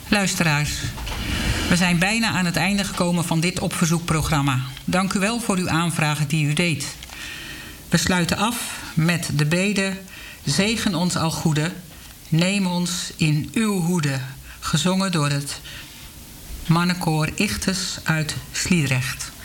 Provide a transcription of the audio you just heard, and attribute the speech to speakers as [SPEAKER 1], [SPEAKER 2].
[SPEAKER 1] Luisteraars, we zijn bijna aan het einde gekomen van dit opverzoekprogramma. Dank u wel voor uw aanvragen die u deed. We sluiten af met de bede: zegen ons al goede, neem ons in uw hoede. Gezongen door het mannenkoor Ichtes uit Sliedrecht.